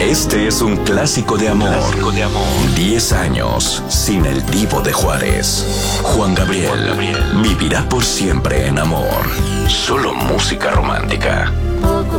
Este es un clásico de amor. 10 años sin el Divo de Juárez. Juan Gabriel vivirá por siempre en amor. Solo música romántica. Poco